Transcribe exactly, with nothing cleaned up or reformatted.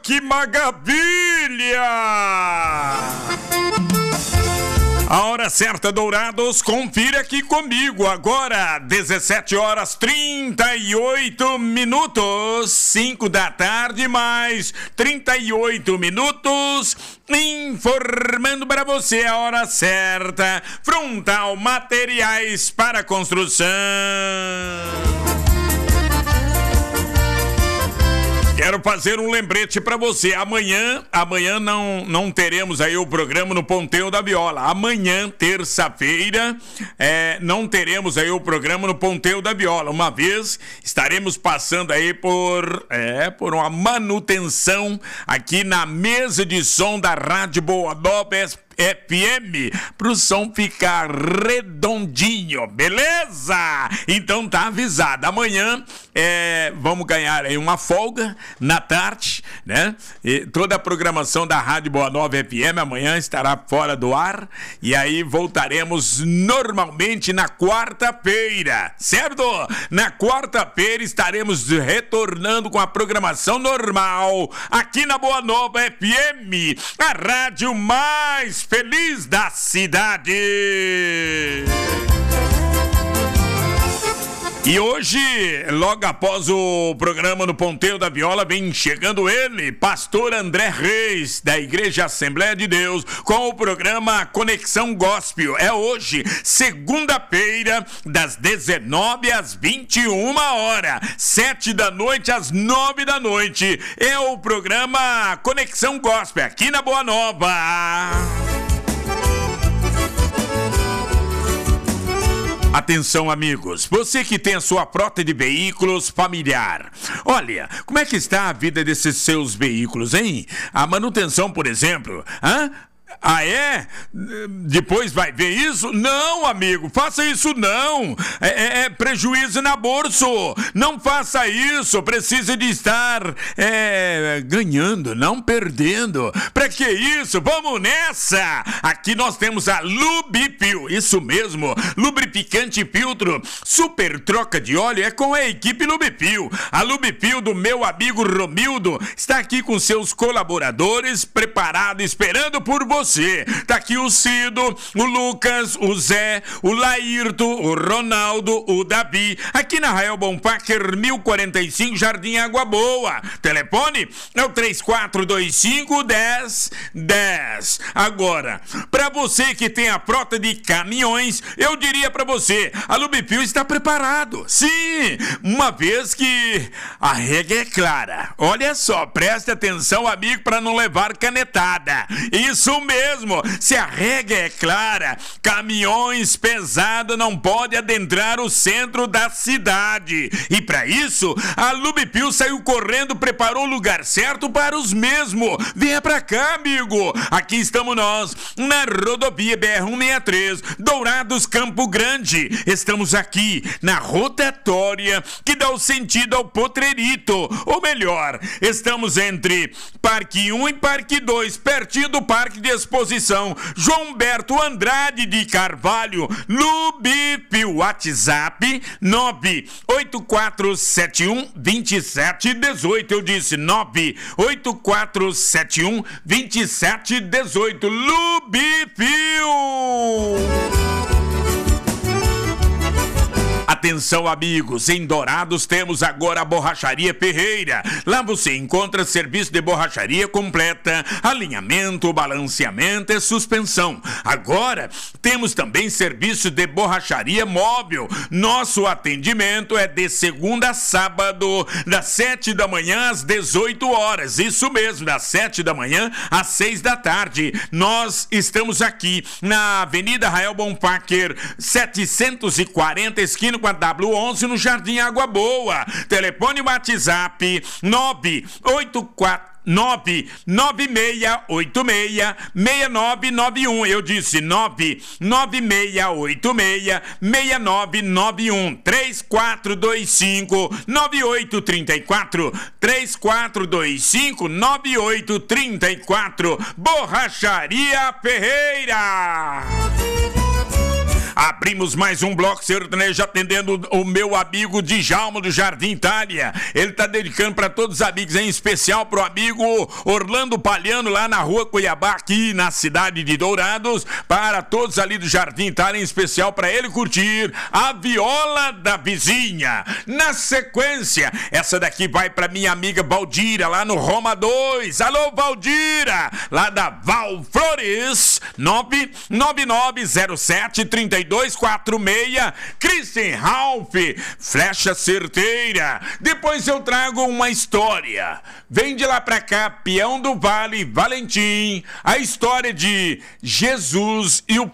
que maravilha! A hora certa, Dourados, confira aqui comigo. Agora, dezessete horas trinta e oito minutos, cinco da tarde, mais trinta e oito minutos, informando para você a hora certa. Frontal Materiais para Construção. Quero fazer um lembrete para você. Amanhã, amanhã não, não teremos aí o programa no Ponteio da Viola. Amanhã, terça-feira, é, não teremos aí o programa no Ponteio da Viola. Uma vez estaremos passando aí por, é, por uma manutenção aqui na mesa de som da Rádio Boa Nova F M, pro som ficar redondinho, beleza? Então tá avisado, amanhã é, vamos ganhar aí uma folga na tarde, né? E toda a programação da Rádio Boa Nova F M amanhã estará fora do ar, e aí voltaremos normalmente na quarta-feira, certo? Na quarta-feira estaremos retornando com a programação normal aqui na Boa Nova F M, a rádio mais feliz da cidade. E hoje, logo após o programa no Ponteio da Viola, vem chegando ele, pastor André Reis, da Igreja Assembleia de Deus, com o programa Conexão Gospel. É hoje, segunda-feira, das dezenove às vinte e uma horas, sete da noite às nove da noite. É o programa Conexão Gospel, aqui na Boa Nova. Atenção, amigos, você que tem a sua frota de veículos familiar. Olha, como é que está a vida desses seus veículos, hein? A manutenção, por exemplo, hã? Ah, é? Depois vai ver isso? Não, amigo, faça isso não. É, é, é prejuízo na bolsa. Não faça isso. Precisa de estar é, ganhando, não perdendo. Pra que isso? Vamos nessa! Aqui nós temos a Lubifil. Isso mesmo, lubrificante filtro. Super troca de óleo é com a equipe Lubifil. A Lubifil do meu amigo Romildo está aqui com seus colaboradores, preparado, esperando por você. Tá aqui o Cido, o Lucas, o Zé, o Laírto, o Ronaldo, o Davi, aqui na Rael Bonpacker mil e quarenta e cinco, Jardim Água Boa. Telefone é o três quatro dois cinco, dez dez. Agora, para você que tem a frota de caminhões, eu diria para você, a Lubifil está preparado. Sim, uma vez que a regra é clara. Olha só, preste atenção, amigo, para não levar canetada. Isso mesmo. Mesmo, se a regra é clara, caminhões pesados não podem adentrar o centro da cidade. E para isso, a Lubifil saiu correndo, preparou o lugar certo para os mesmos. Venha pra cá, amigo. Aqui estamos nós, na rodovia B R cento e sessenta e três, Dourados, Campo Grande. Estamos aqui na rotatória que dá o sentido ao Potrerito. Ou melhor, estamos entre Parque um e Parque dois, pertinho do Parque de Exposição João Humberto Andrade de Carvalho. Lubifil, WhatsApp nove oito quatro sete um, dois sete um oito. Eu disse nove oito quatro sete um, dois sete um oito. Lubifil. Atenção, amigos, em Dourados temos agora a Borracharia Ferreira. Lá você encontra serviço de borracharia completa, alinhamento, balanceamento e suspensão. Agora temos também serviço de borracharia móvel. Nosso atendimento é de segunda a sábado, das sete da manhã às dezoito horas. Isso mesmo, das sete da manhã às seis da tarde. Nós estamos aqui na Avenida Rael Bonpacker setecentos e quarenta, esquina com a W onze, no Jardim Água Boa. Telefone WhatsApp nove oito quatro nove nove seis oito seis seis nove nove um. Eu disse nove nove seis oito seis seis nove nove um. Três quatro dois cinco nove oito três quatro. Três quatro dois cinco nove oito três quatro. Borracharia Ferreira. Abrimos mais um bloco sertanejo atendendo o meu amigo Djalma do Jardim Itália. Ele tá dedicando para todos os amigos, em especial pro amigo Orlando Palhano lá na rua Cuiabá, aqui na cidade de Dourados, para todos ali do Jardim Itália, em especial para ele curtir a viola da vizinha. Na sequência, essa daqui vai para minha amiga Valdira lá no Roma dois. Alô, Valdira, lá da Val Flores, nove nove nove zero sete três dois quatro seis. Christian Ralph, flecha certeira. Depois eu trago uma história. Vem de lá pra cá, Peão do Vale, Valentim, a história de Jesus e o